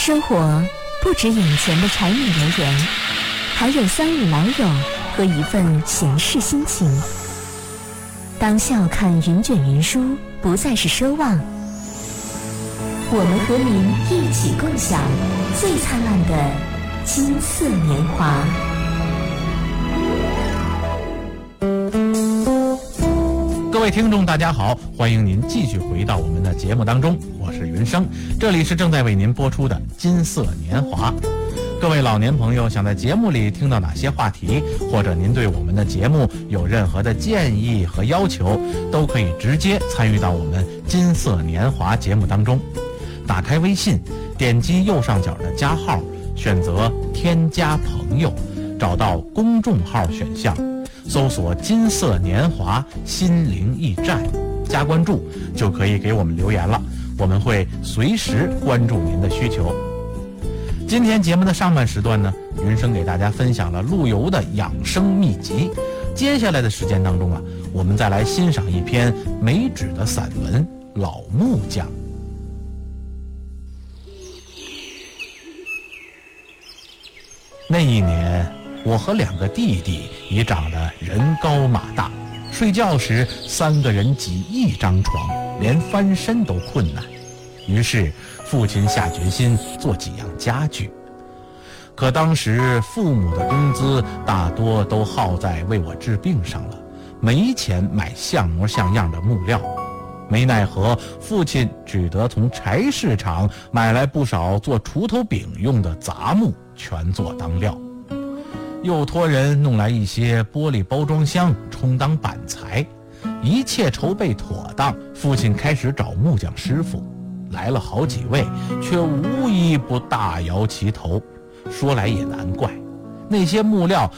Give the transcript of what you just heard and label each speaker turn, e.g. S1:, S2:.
S1: 生活不止眼前的柴米油盐，还有三五老友和一份闲适心情。当笑看云卷云舒不再是奢望，我们和您一起共享最灿烂的金色年华。
S2: 各位听众大家好，欢迎您继续回到我们的节目当中，我是云生，这里是正在为您播出的金色年华。各位老年朋友想在节目里听到哪些话题，或者您对我们的节目有任何的建议和要求，都可以直接参与到我们金色年华节目当中。打开微信，点击右上角的加号，选择添加朋友，找到公众号选项，搜索金色年华心灵驿站，加关注就可以给我们留言了，我们会随时关注您的需求。今天节目的上半时段呢，云生给大家分享了陆游的养生秘籍。接下来的时间当中啊，我们再来欣赏一篇梅芷的散文《老木匠》。那一年，我和2个弟弟已长得人高马大，睡觉时3个人挤一张床，连翻身都困难。于是父亲下决心做几样家具。可当时父母的工资大多都耗在为我治病上了，没钱买像模像样的木料。没奈何，父亲只得从柴市场买来不少做锄头柄用的杂木，全做当料。又托人弄来一些玻璃包装箱充当板材。一切筹备妥当，父亲开始找木匠师傅。来了好几位，却无一不大摇其头。说来也难怪，那些木料